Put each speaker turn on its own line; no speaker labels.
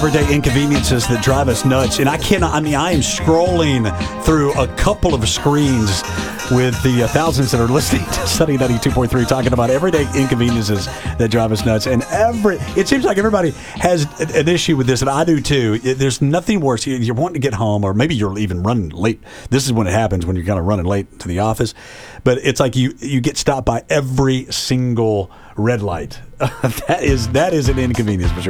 Everyday inconveniences that drive us nuts. And I am scrolling through a couple of screens with the thousands that are listening to Sunny 92.3 talking about everyday inconveniences that drive us nuts. And it seems like everybody has an issue with this, and I do too. There's nothing worse. You're wanting to get home, or maybe you're even running late. This is when it happens, when you're kind of running late to the office. But it's like you get stopped by every single red light. That is an inconvenience for sure.